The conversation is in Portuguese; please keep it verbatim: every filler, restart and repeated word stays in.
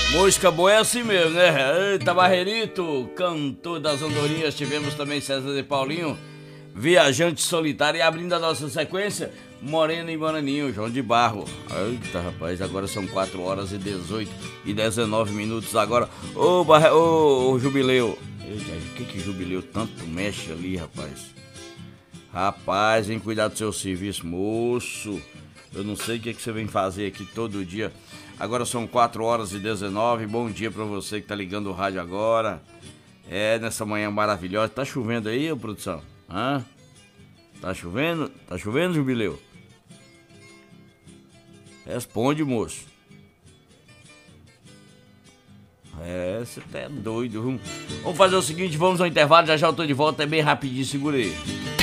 Música boa é assim mesmo, né? Eita, Barrerito, cantor das andorinhas. Tivemos também César de Paulinho, Viajante Solitário. E abrindo a nossa sequência, Morena e Moreninho, João de Barro. Eita, rapaz, agora são quatro horas e dezoito e dezenove minutos agora. Ô, Barre... ô, ô Jubileu. Eita, o que que Jubileu tanto mexe ali, rapaz? Rapaz, vem cuidar do seu serviço, moço. Eu não sei o que que você vem fazer aqui todo dia. Agora são quatro horas e dezenove. Bom dia pra você que tá ligando o rádio agora. É, nessa manhã maravilhosa. Tá chovendo aí, ô produção? Hã? Tá chovendo? Tá chovendo, Jubileu? Responde, moço. É, você tá doido, viu? Vamos fazer o seguinte, vamos ao intervalo. Já já eu tô de volta, é bem rapidinho, segura aí.